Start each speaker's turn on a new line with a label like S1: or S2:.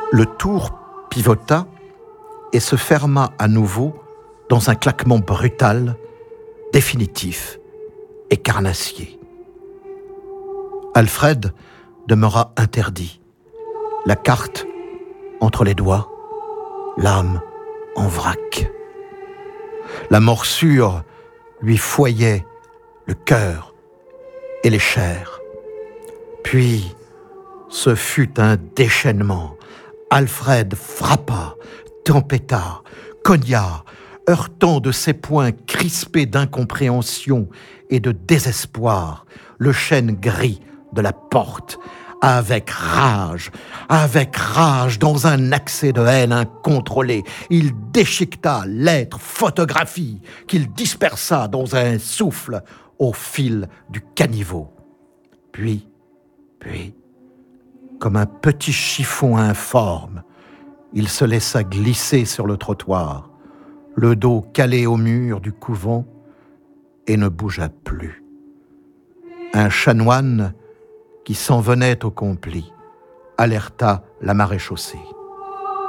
S1: Le tour pivota et se ferma à nouveau dans un claquement brutal, définitif et carnassier. Alfred demeura interdit, la carte entre les doigts, l'âme en vrac. La morsure lui foyait le cœur et les chairs. Puis, ce fut un déchaînement. Alfred frappa, tempêta, cogna, heurtant de ses poings crispés d'incompréhension et de désespoir le chêne gris de la porte, avec rage, dans un accès de haine incontrôlée. Il déchiqueta lettres, photographies, qu'il dispersa dans un souffle au fil du caniveau. Puis, comme un petit chiffon informe, il se laissa glisser sur le trottoir, le dos calé au mur du couvent, et ne bougea plus. Un chanoine qui s'en venait au complis alerta la maréchaussée.